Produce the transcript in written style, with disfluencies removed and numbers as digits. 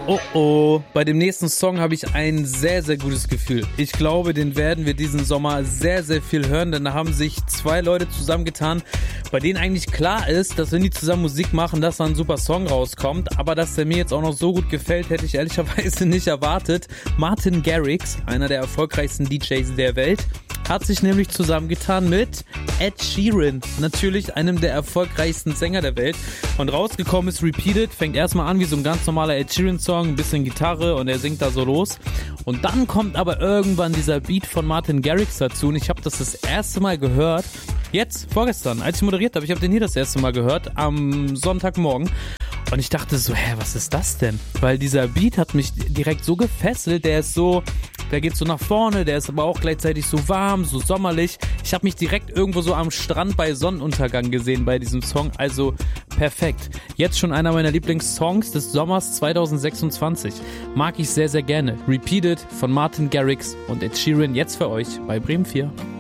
Oh, bei dem nächsten Song habe ich ein sehr, sehr gutes Gefühl. Ich glaube, den werden wir diesen Sommer sehr, sehr viel hören, denn da haben sich zwei Leute zusammengetan, bei denen eigentlich klar ist, dass wenn die zusammen Musik machen, dass da ein super Song rauskommt, aber dass der mir jetzt auch noch so gut gefällt, hätte ich ehrlicherweise nicht erwartet. Martin Garrix, einer der erfolgreichsten DJs der Welt, hat sich nämlich zusammengetan mit Ed Sheeran, natürlich einem der erfolgreichsten Sänger der Welt. Und rausgekommen ist Repeated, fängt erstmal an wie so ein ganz normaler Ed Sheeran-Song, ein bisschen Gitarre und er singt da so los. Und dann kommt aber irgendwann dieser Beat von Martin Garrix dazu und ich habe das erste Mal gehört, jetzt, vorgestern, als ich moderiert habe, ich habe den hier das erste Mal gehört, am Sonntagmorgen. Und ich dachte so, was ist das denn? Weil dieser Beat hat mich direkt so gefesselt, der geht so nach vorne, der ist aber auch gleichzeitig so warm, so sommerlich. Ich habe mich direkt irgendwo so am Strand bei Sonnenuntergang gesehen bei diesem Song, also perfekt. Jetzt schon einer meiner Lieblingssongs des Sommers 2026. Mag ich sehr, sehr gerne. Repeated von Martin Garrix und Ed Sheeran jetzt für euch bei Bremen 4.